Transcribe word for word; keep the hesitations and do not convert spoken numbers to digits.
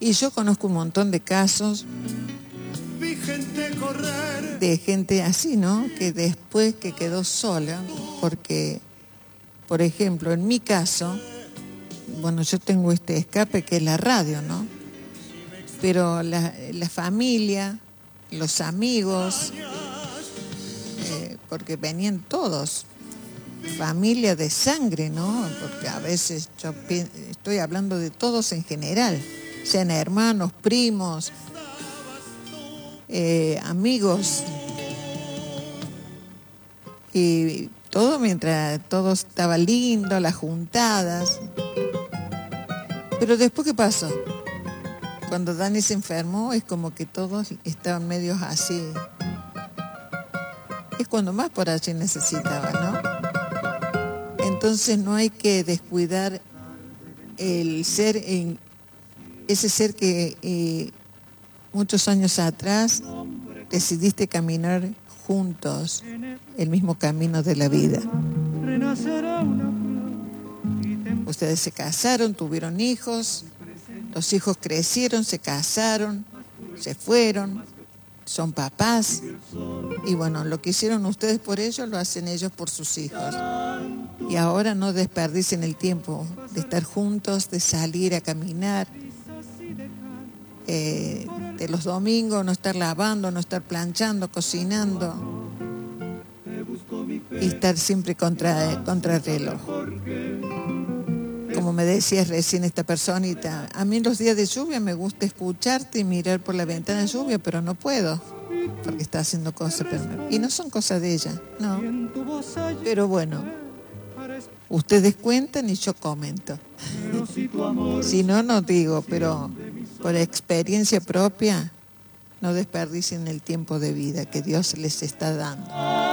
Y yo conozco un montón de casos de gente así, ¿no? Que después que quedó sola, porque, por ejemplo, en mi caso, bueno, yo tengo este escape que es la radio, ¿no? Pero la, la familia, los amigos, eh, porque venían todos, familia de sangre, ¿no? Porque a veces yo estoy hablando de todos en general, sean hermanos, primos, eh, amigos, y todo mientras todo estaba lindo, las juntadas. Pero después, ¿qué pasó? Cuando Dani se enfermó, es como que todos estaban medios así. Es cuando más por allí necesitaba, ¿no? Entonces no hay que descuidar el ser, en, ese ser que eh, muchos años atrás decidiste caminar juntos el mismo camino de la vida. Ustedes se casaron, tuvieron hijos, los hijos crecieron, se casaron, se fueron, son papás, y bueno, lo que hicieron ustedes por ellos, lo hacen ellos por sus hijos. Y ahora no desperdicien el tiempo de estar juntos, de salir a caminar, eh, de los domingos no estar lavando, no estar planchando, cocinando, y estar siempre contra, contra el reloj. Como me decía recién esta personita, a mí los días de lluvia me gusta escucharte y mirar por la ventana de lluvia, pero no puedo, porque está haciendo cosas. Pero no, y no son cosas de ella, no. Pero bueno, ustedes cuentan y yo comento. Si no, no digo, pero por experiencia propia, no desperdicien el tiempo de vida que Dios les está dando.